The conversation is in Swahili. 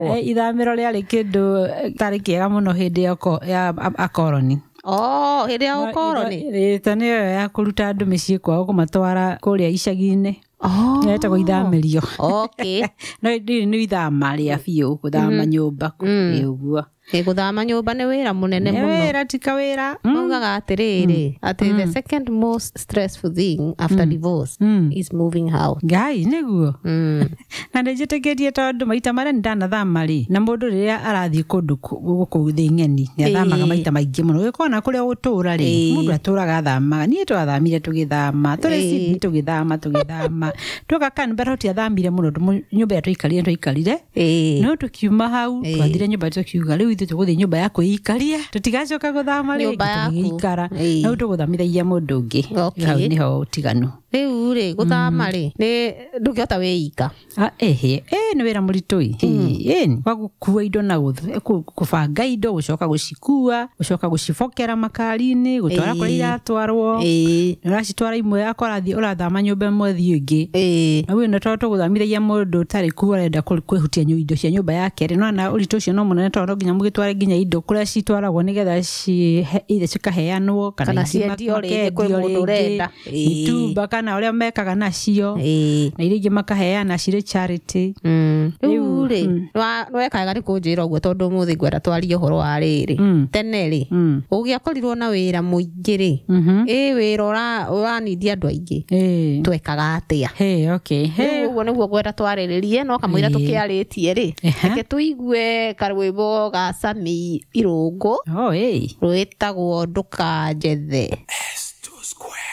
ithamiro rĩarĩ kĩndũ tarĩ kĩega mũno hĩndĩ ya akoroni. Hĩndĩ ya ũkoroni. Tani ĩyo ya kũruta andũ mĩciĩ kwao kũmatwara kũrĩa icagi-inĩ. Yetagwo ithamĩrio. Okay. No nĩ ithama rĩa biũ gũthama nyũmba ũguo. Gũthama nyũmba nĩ wĩra mũnene mũno. Nĩ wĩra tika wĩra. Ugaga atĩrĩrĩ atĩ the second most stressful thing after divorce is moving house. Ngai nĩguo. Na nĩnjĩtĩkĩtie tondũ maita marĩa ndanathama rĩ na mũndũ rĩrĩa arathiĩ kũndũ gũkũ thĩ ng'eni nĩathamaga maita maingĩ mũno. Gĩkona kũrĩa gũtũra rĩ mũndũ atũraga athamaga. Niĩ twathamire tũgĩthama tũrĩ Sydney tũgĩthama twoka Canberra tũtiathamire mũno nyũmba ya twaikarire no tũkiuma hau twathire nyũmba tũkiuga rĩu ithuĩ tũgũthiĩ nyũmba ya kwĩikaria tũtigacoka gũthama rĩngĩ tũgĩikara no tũgũthamithagia mũndũ ũngĩ hau nĩho ũtiganu. Rĩu rĩ gũthama rĩ nĩ ndũngĩhota wĩika. Nĩ wĩra mũritũ wa gũkua indo na gũbanga indo gũcoka gũcikua gũcoka gũcibokera makari-inĩ gũtwara kũrĩa iratwarwo ũracitwara imwe akorathi ũrathama nyũmba ĩmwe thiĩ ĩngĩ na wĩna tondũ gũthamithagia mũndũ tarĩ kuo arenda kwĩhutia indo cia nyũmba yake rĩ no na ũritũ ũcio no mũnene tondũ nginya mũgĩtware nginya indo kũrĩa citwaragwo nĩgetha cikaheanwo kana ciendio rĩngĩ kwĩ mũndũ ũrenda itumba kana ũrĩa mekaga nacio na iria ingĩ makaheana cirĩ charity. Rĩu rĩ nwekaga nĩ kũnjĩra ũguo tondũ ũmũthĩ ngwenda twarie ũhoro wa rĩrĩ tene rĩ ũgĩakorirwo na wĩra mũingĩ rĩ wĩra ũranindi andũ aingĩ twekaga atĩa? Ũguo nĩguo ngwenda twarĩrĩrie no kamũira tũkĩarĩtie rĩ reke tũigue karwĩmbo ga Sami Irũngũ rwĩtagwo Ndũkanjethe. S2 Square.